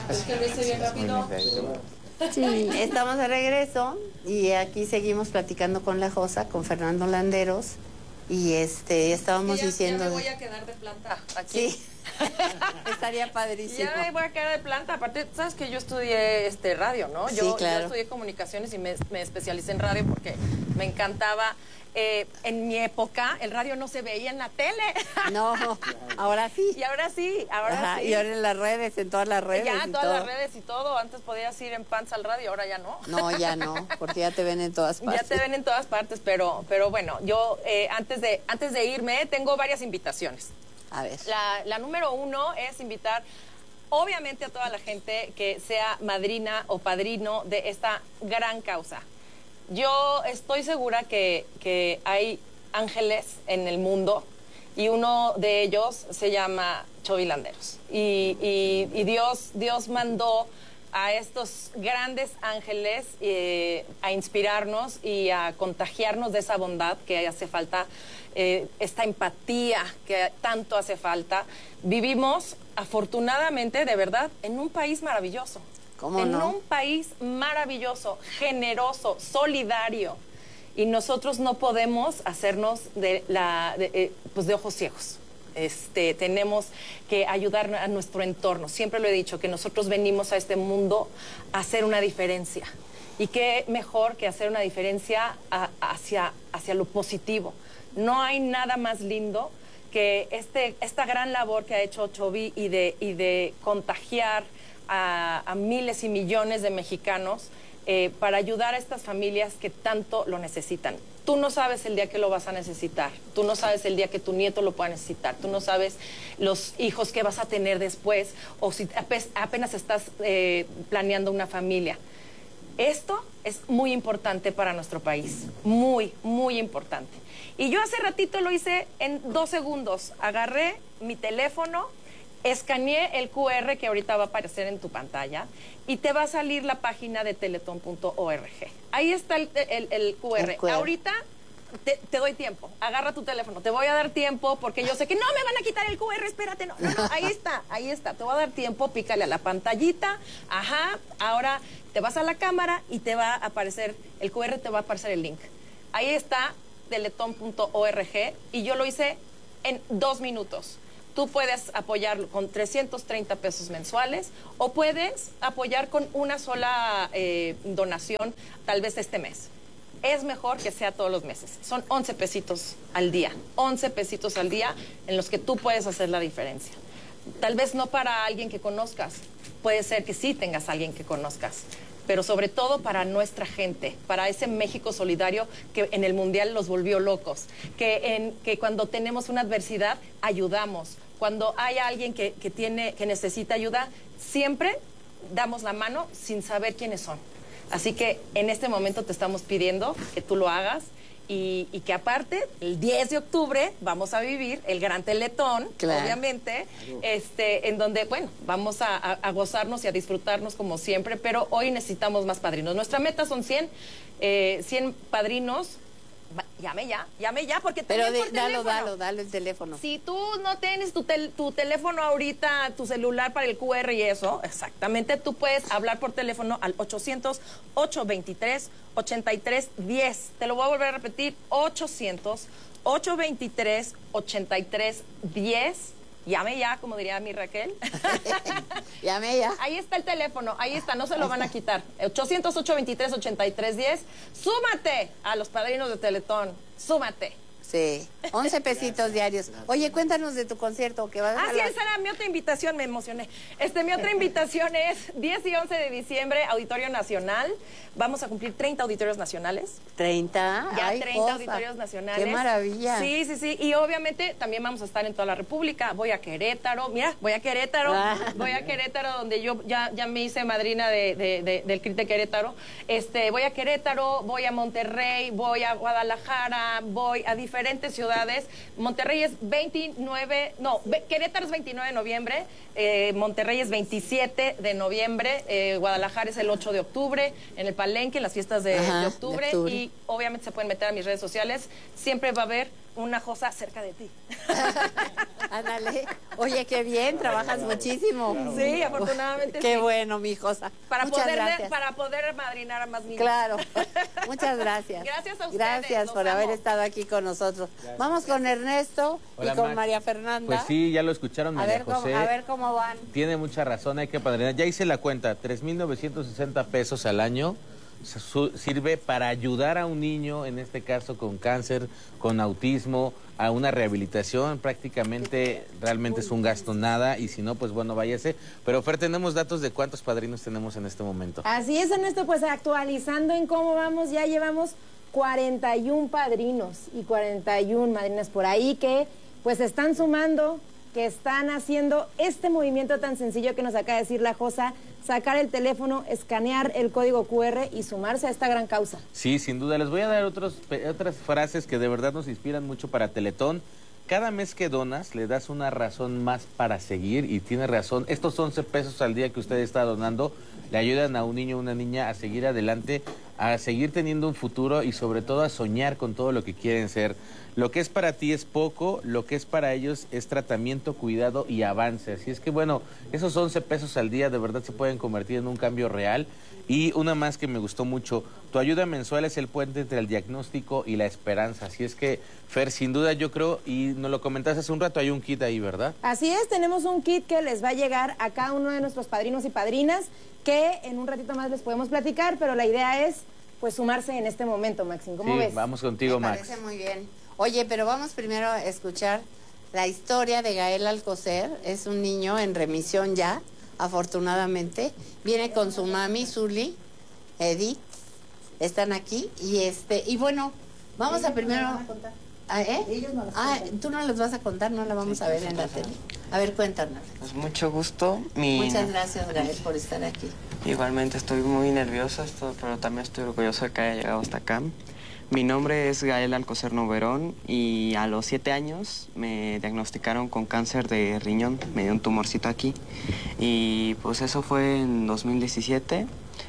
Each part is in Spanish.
Es que lo hice bien rápido. Sí, estamos de regreso y aquí seguimos platicando con la Josa, con Fernando Landeros, y estábamos diciendo... Ya me voy a quedar de planta aquí. Sí, estaría padrísimo. Ya me voy a quedar de planta. Aparte, sabes que yo estudié radio, ¿no? Sí, Yo claro. estudié comunicaciones y me especialicé en radio porque me encantaba. En mi época, el radio no se veía en la tele. No, ahora sí. Y ahora sí, ahora sí. Y ahora en las redes, en todas las redes. Ya, y todas todo. las redes y todo. Antes podías ir en pants al radio, ahora ya no. No, ya no, porque ya te ven en todas partes. Ya te ven en todas partes, pero bueno, yo antes de irme tengo varias invitaciones. A ver. La número 1 es invitar, obviamente, a toda la gente que sea madrina o padrino de esta gran causa. Yo estoy segura que hay ángeles en el mundo y uno de ellos se llama Chovy Landeros. Y Dios mandó a estos grandes ángeles a inspirarnos y a contagiarnos de esa bondad que hace falta, esta empatía que tanto hace falta. Vivimos, afortunadamente, de verdad, en un país maravilloso. ¿Cómo en no? un país maravilloso, generoso, solidario. Y nosotros no podemos hacernos de ojos ciegos. Tenemos que ayudar a nuestro entorno. Siempre lo he dicho, que nosotros venimos a este mundo a hacer una diferencia. Y qué mejor que hacer una diferencia hacia lo positivo. No hay nada más lindo que esta gran labor que ha hecho Chovy y de contagiar a miles y millones de mexicanos para ayudar a estas familias que tanto lo necesitan. Tú no sabes el día que lo vas a necesitar, tú no sabes el día que tu nieto lo pueda necesitar, tú no sabes los hijos que vas a tener después o si apenas estás planeando una familia. Esto es muy importante para nuestro país, muy, muy importante. Y yo hace ratito lo hice en 2 segundos, agarré mi teléfono, escaneé el QR que ahorita va a aparecer en tu pantalla y te va a salir la página de teletón.org. Ahí está el QR. Ahorita te doy tiempo. Agarra tu teléfono. Te voy a dar tiempo porque yo sé que no me van a quitar el QR. Espérate, no. Ahí está. Te voy a dar tiempo. Pícale a la pantallita. Ajá. Ahora te vas a la cámara y te va a aparecer el QR, te va a aparecer el link. Ahí está teletón.org y yo lo hice en 2 minutos. Tú puedes apoyarlo con 330 pesos mensuales o puedes apoyar con una sola donación, tal vez este mes. Es mejor que sea todos los meses. Son 11 pesitos al día. 11 pesitos al día en los que tú puedes hacer la diferencia. Tal vez no para alguien que conozcas. Puede ser que sí tengas a alguien que conozcas. Pero sobre todo para nuestra gente, para ese México solidario que en el Mundial los volvió locos, que cuando tenemos una adversidad ayudamos, cuando hay alguien que necesita ayuda, siempre damos la mano sin saber quiénes son. Así que en este momento te estamos pidiendo que tú lo hagas y que aparte, el 10 de octubre vamos a vivir el Gran Teletón, claro, obviamente, en donde, bueno, vamos a gozarnos y a disfrutarnos como siempre, pero hoy necesitamos más padrinos. Nuestra meta son 100 padrinos. Llame ya, porque pero dale el teléfono. Si tú no tienes tu teléfono ahorita, tu celular para el QR y eso, exactamente, tú puedes hablar por teléfono al 800-823-8310. Te lo voy a volver a repetir, 800-823-8310. Llame ya, como diría mi Raquel. Llame ya. Ahí está el teléfono, ahí está, no se lo van a quitar. 800-823-8310. Súmate a los padrinos de Teletón, súmate. Sí, 11 pesitos diarios. Oye, cuéntanos de tu concierto que vas a hacer. Esa era mi otra invitación, me emocioné. Mi otra invitación es 10 y 11 de diciembre, Auditorio Nacional. Vamos a cumplir 30 auditorios nacionales. ¿30? Ya, ay, 30 cosa. auditorios nacionales. ¡Qué maravilla! Sí. Y obviamente también vamos a estar en toda la República. Voy a Querétaro, voy a Querétaro, donde yo ya me hice madrina del CRIT de Querétaro. Voy a Querétaro, voy a Monterrey, voy a Guadalajara, voy a diferentes ciudades. Monterrey es Querétaro es 29 de noviembre, Monterrey es 27 de noviembre, Guadalajara es el 8 de octubre, en el Palenque, en las fiestas de octubre, y obviamente se pueden meter a mis redes sociales. Siempre va a haber una Josa cerca de ti. Ándale. Oye, qué bien, trabajas muchísimo. Sí, afortunadamente Qué sí. bueno, mi Josa. Para Muchas gracias. para poder madrinar a más niños. Claro. Muchas gracias. Gracias a ustedes. Gracias por haber estado aquí con nosotros. Gracias. Vamos con Ernesto. Hola, y con Max. María Fernanda. Pues sí, ya lo escucharon, María José. A ver cómo van. Tiene mucha razón, hay que padrinar. Ya hice la cuenta, 3,960 pesos al año sirve para ayudar a un niño, en este caso con cáncer, con autismo, a una rehabilitación. Prácticamente, realmente es un gasto nada, y si no, pues bueno, váyase. Pero Fer, tenemos datos de cuántos padrinos tenemos en este momento. Así es, Ernesto, pues actualizando en cómo vamos, ya llevamos 41 padrinos y 41 madrinas por ahí que pues están sumando, que están haciendo este movimiento tan sencillo que nos acaba de decir la Josa, sacar el teléfono, escanear el código QR y sumarse a esta gran causa. Sí, sin duda. Les voy a dar otras frases que de verdad nos inspiran mucho para Teletón. Cada mes que donas, le das una razón más para seguir, y tiene razón. Estos 11 pesos al día que usted está donando le ayudan a un niño o una niña a seguir adelante, a seguir teniendo un futuro y sobre todo a soñar con todo lo que quieren ser. Lo que es para ti es poco, lo que es para ellos es tratamiento, cuidado y avance. Así es que bueno, esos 11 pesos al día de verdad se pueden convertir en un cambio real. Y una más que me gustó mucho, tu ayuda mensual es el puente entre el diagnóstico y la esperanza. Así es que, Fer, sin duda yo creo, y nos lo comentaste hace un rato, hay un kit ahí, ¿verdad? Así es, tenemos un kit que les va a llegar a cada uno de nuestros padrinos y padrinas, que en un ratito más les podemos platicar, pero la idea es pues sumarse en este momento, Maxine. ¿Cómo ves? Vamos contigo, Max. Me parece muy bien. Oye, pero vamos primero a escuchar la historia de Gael Alcocer. Es un niño en remisión ya, afortunadamente. Viene con su mami, Zuli, Edith. Están aquí. Y bueno, vamos a primero... Ellos no tú no les vas a contar, no la vamos a ver en la tele. A ver, cuéntanos. Pues mucho gusto. Muchas gracias, Gael, por estar aquí. Igualmente estoy muy nervioso, pero también estoy orgulloso de que haya llegado hasta acá. Mi nombre es Gael Alcocer Noverón y a los 7 años me diagnosticaron con cáncer de riñón. Me dio un tumorcito aquí y pues eso fue en 2017.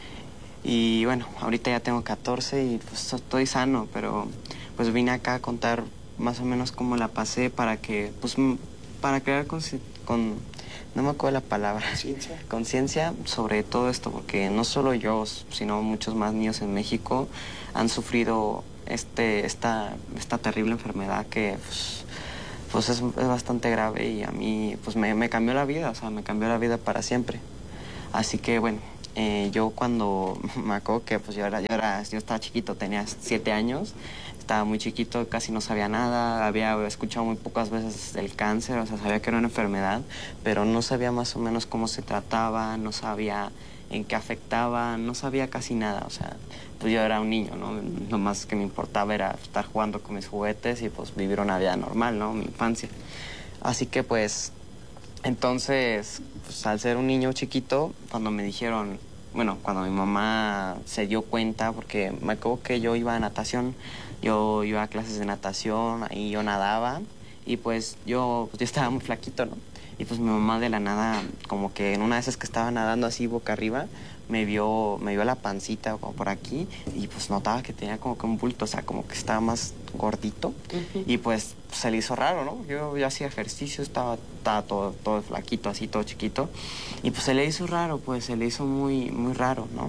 Y bueno, ahorita ya tengo 14 y pues estoy sano, pero pues vine acá a contar más o menos cómo la pasé para que, pues, para crear no me acuerdo la palabra, conciencia sobre todo esto, porque no solo yo, sino muchos más niños en México han sufrido esta terrible enfermedad que pues es bastante grave, y a mí pues me cambió la vida, o sea, me cambió la vida para siempre. Así que bueno, yo cuando me acuerdo que pues yo estaba chiquito, tenía 7 años, estaba muy chiquito, casi no sabía nada, había escuchado muy pocas veces del cáncer, o sea, sabía que era una enfermedad, pero no sabía más o menos cómo se trataba, no sabía en qué afectaba, no sabía casi nada, o sea, pues yo era un niño, ¿no? Lo más que me importaba era estar jugando con mis juguetes y pues vivir una vida normal, ¿no? Mi infancia. Así que pues, entonces, pues al ser un niño chiquito, cuando me dijeron, bueno, cuando mi mamá se dio cuenta, porque me acuerdo que yo iba a natación, yo iba a clases de natación, ahí yo nadaba, y pues yo estaba muy flaquito, ¿no? Y pues mi mamá de la nada, como que en una de esas que estaba nadando así boca arriba, me vio la pancita como por aquí, y pues notaba que tenía como que un bulto, o sea, como que estaba más gordito, y pues se le hizo raro, ¿no? Yo hacía ejercicio, estaba todo flaquito, así, todo chiquito, y pues se le hizo raro, pues se le hizo muy, muy raro, ¿no?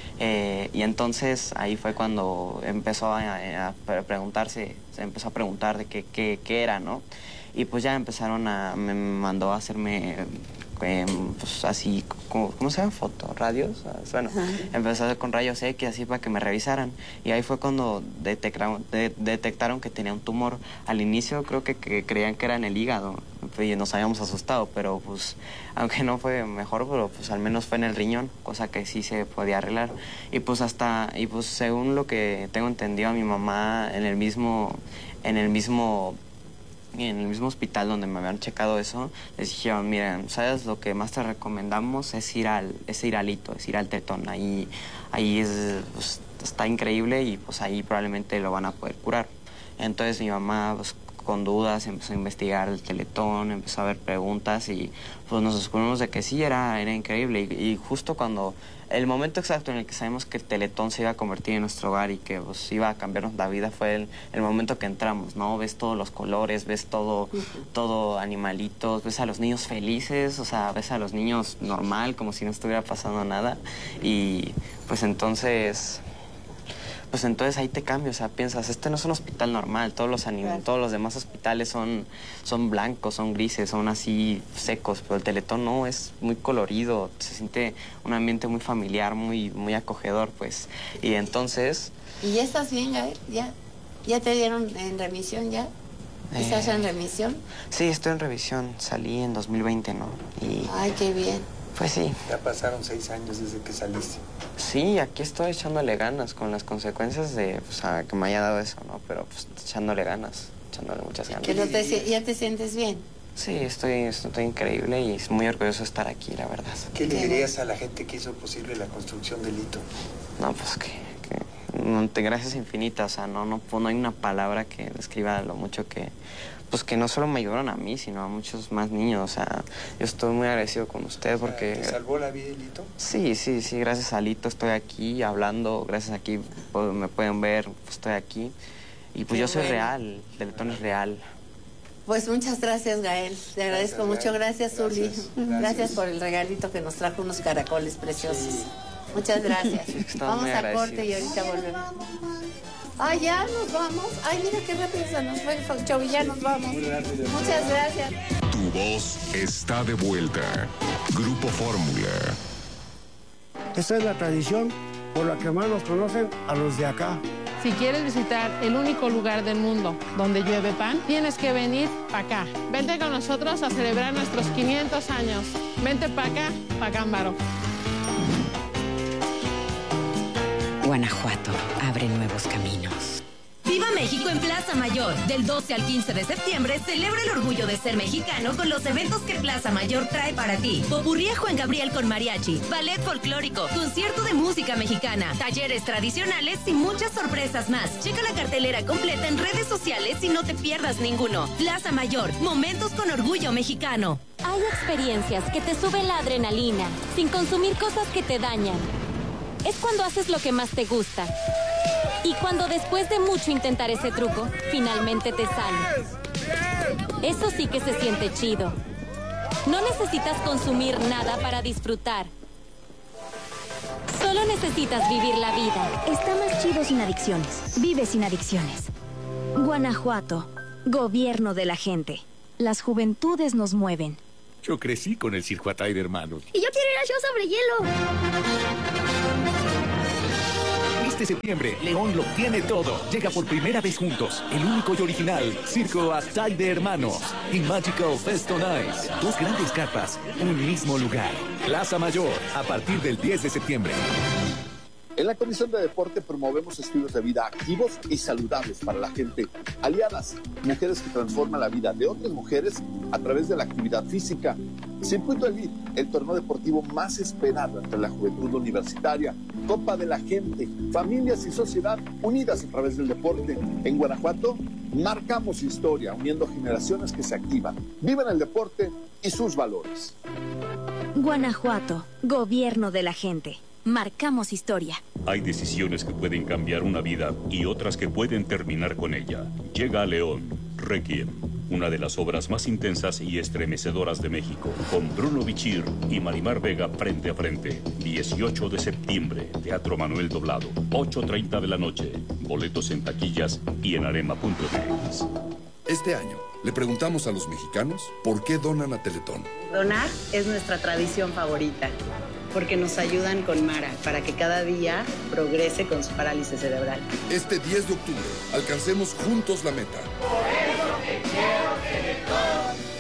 Y entonces ahí fue cuando empezó a preguntarse, se empezó a preguntar de qué era, ¿no? Y pues ya me mandó a hacerme, pues así, ¿cómo se llama? Radios. Bueno, empezó a hacer con rayos X, así para que me revisaran. Y ahí fue cuando detectaron que tenía un tumor. Al inicio creo que creían que era en el hígado, y nos habíamos asustado, pero pues, aunque no fue mejor, pero pues al menos fue en el riñón, cosa que sí se podía arreglar. Y pues según lo que tengo entendido, a mi mamá en el mismo hospital donde me habían checado eso, les dijeron, miren, ¿sabes? Lo que más te recomendamos es ir al Hito, es ir al Tetón. Ahí pues, está increíble, y pues ahí probablemente lo van a poder curar. Entonces mi mamá, pues, con dudas, empezó a investigar el Teletón, empezó a ver preguntas y pues nos descubrimos de que sí, era increíble. Y justo cuando, el momento exacto en el que sabemos que el Teletón se iba a convertir en nuestro hogar y que pues, iba a cambiarnos la vida fue el momento que entramos, ¿no? Ves todos los colores, ves todo animalitos, ves a los niños felices, o sea, ves a los niños normal, como si no estuviera pasando nada. Y pues entonces ahí te cambia, o sea, piensas, este no es un hospital normal, todos los demás hospitales son blancos, son grises, son así secos, pero el Teletón no, es muy colorido, se siente un ambiente muy familiar, muy acogedor, pues. Y entonces... ¿Y ya estás bien, Gael? ¿Ya te dieron en remisión ya? ¿Estás en remisión? Sí, estoy en revisión, salí en 2020, ¿no? Ay, qué bien. Pues sí. Ya pasaron 6 años desde que saliste. Sí, aquí estoy echándole ganas con las consecuencias de que me haya dado eso, ¿no? Pero pues echándole ganas, echándole muchas ganas. ¿Pero ya te sientes bien? Sí, estoy increíble y muy orgulloso de estar aquí, la verdad. ¿Qué le dirías a la gente que hizo posible la construcción del hito? No, pues gracias infinitas, o sea, no hay una palabra que describa lo mucho que no solo me ayudaron a mí, sino a muchos más niños. O sea, yo estoy muy agradecido con usted porque... ¿Te salvó la vida, Lito? Sí, gracias a Lito estoy aquí hablando, gracias a aquí me pueden ver, estoy aquí. Y pues yo soy real, el Teletón es real. Pues muchas gracias, Gael. Te agradezco mucho. Gracias, Zuli. Gracias por el regalito que nos trajo, unos caracoles preciosos. Sí. Muchas gracias. Vamos a corte y ahorita volvemos. Ay, ya nos vamos. Ay, mira qué rápido se nos fue el show y ya nos vamos. Muchas gracias. Tu voz está de vuelta. Grupo Fórmula. Esta es la tradición por la que más nos conocen a los de acá. Si quieres visitar el único lugar del mundo donde llueve pan, tienes que venir para acá. Vente con nosotros a celebrar nuestros 500 años. Vente para acá, para Cámbaro. Guanajuato abre nuevos caminos. ¡Viva México en Plaza Mayor! Del 12 al 15 de septiembre celebra el orgullo de ser mexicano con los eventos que Plaza Mayor trae para ti. Popurrí a Juan Gabriel con mariachi, ballet folclórico, concierto de música mexicana, talleres tradicionales y muchas sorpresas más. Checa la cartelera completa en redes sociales y no te pierdas ninguno. Plaza Mayor, momentos con orgullo mexicano. Hay experiencias que te suben la adrenalina, sin consumir cosas que te dañan. Es cuando haces lo que más te gusta. Y cuando después de mucho intentar ese truco, finalmente te sale. Eso sí que se siente chido. No necesitas consumir nada para disfrutar. Solo necesitas vivir la vida. Está más chido sin adicciones. Vive sin adicciones. Guanajuato, gobierno de la gente. Las juventudes nos mueven. Yo crecí con el Circo Atay de Hermanos. Y yo quiero ir al show sobre hielo. Este septiembre, León lo tiene todo. Llega por primera vez juntos, el único y original Circo Atay de Hermanos y Magical Festo Nights. 2 grandes carpas, un mismo lugar. Plaza Mayor, a partir del 10 de septiembre. En la Comisión de Deporte promovemos estilos de vida activos y saludables para la gente. Aliadas, mujeres que transforman la vida de otras mujeres a través de la actividad física. Circuito Elite, el torneo deportivo más esperado entre la juventud universitaria. Copa de la Gente, familias y sociedad unidas a través del deporte. En Guanajuato, marcamos historia, uniendo generaciones que se activan, viven el deporte y sus valores. Guanajuato, gobierno de la gente. Marcamos historia. Hay decisiones que pueden cambiar una vida y otras que pueden terminar con ella. Llega a León, Requiem, una de las obras más intensas y estremecedoras de México, con Bruno Bichir y Marimar Vega frente a frente. 18 de septiembre, Teatro Manuel Doblado, 8:30 de la noche. Boletos en taquillas y en arema.mx. Este año, le preguntamos a los mexicanos por qué donan a Teletón. Donar es nuestra tradición favorita, porque nos ayudan con Mara para que cada día progrese con su parálisis cerebral. Este 10 de octubre, alcancemos juntos la meta. Por eso te quiero Teletón.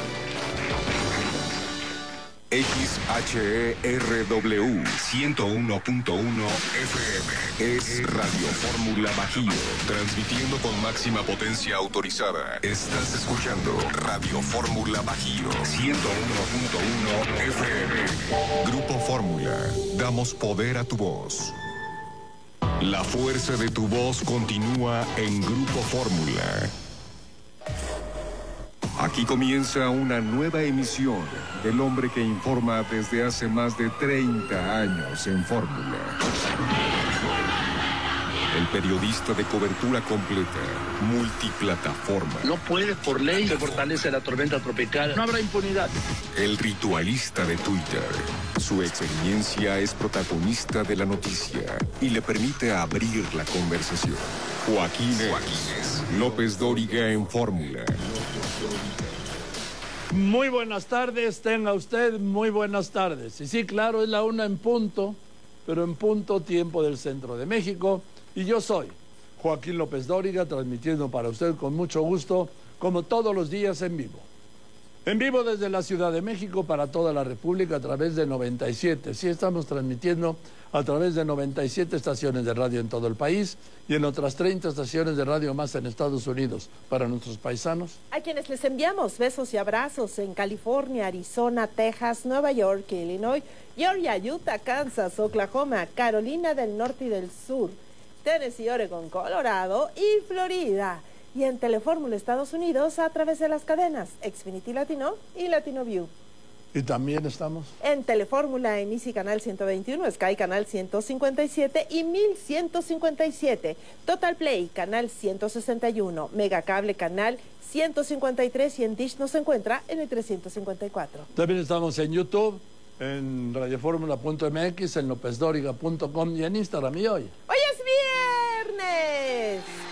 XHERW 101.1 FM es Radio Fórmula Bajío, transmitiendo con máxima potencia autorizada. Estás escuchando Radio Fórmula Bajío 101.1 FM. Grupo Fórmula, damos poder a tu voz. La fuerza de tu voz continúa en Grupo Fórmula. Aquí comienza una nueva emisión del hombre que informa desde hace más de 30 años en Fórmula. El periodista de cobertura completa, multiplataforma. No puede, por ley, se fortalece la tormenta tropical. No habrá impunidad. El ritualista de Twitter. Su experiencia es protagonista de la noticia y le permite abrir la conversación. Joaquín López Dóriga en Fórmula. Muy buenas tardes, tenga usted muy buenas tardes. Y sí, claro, es la 1 en punto, pero en punto tiempo del centro de México. Y yo soy Joaquín López Dóriga, transmitiendo para usted con mucho gusto, como todos los días en vivo. En vivo desde la Ciudad de México para toda la República a través de 97. Sí, estamos transmitiendo a través de 97 estaciones de radio en todo el país y en otras 30 estaciones de radio más en Estados Unidos para nuestros paisanos. A quienes les enviamos besos y abrazos en California, Arizona, Texas, Nueva York, Illinois, Georgia, Utah, Kansas, Oklahoma, Carolina del Norte y del Sur, Tennessee, Oregon, Colorado y Florida. Y en Telefórmula Estados Unidos a través de las cadenas Xfinity Latino y Latino View. Y también estamos en Telefórmula en Easy Canal 121, Sky Canal 157 y 1157, Total Play Canal 161, Megacable Canal 153 y en Dish nos encuentra en el 354. También estamos en YouTube, en radioformula.mx, en lopezdoriga.com y en Instagram. Y hoy es viernes.